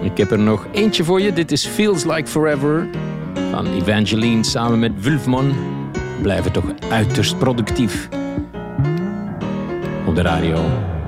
Ik heb er nog eentje voor je. Dit is Feels Like Forever van Evangeline samen met Wulfman. Blijven toch uiterst productief op de radio.